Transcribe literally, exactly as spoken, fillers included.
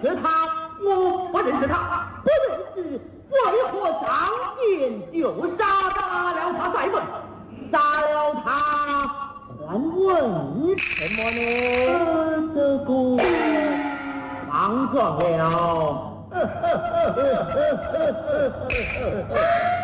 识他，我不认识他，不认识，为何上前就杀打了他再问？杀了他，还问什么呢？这个放错了。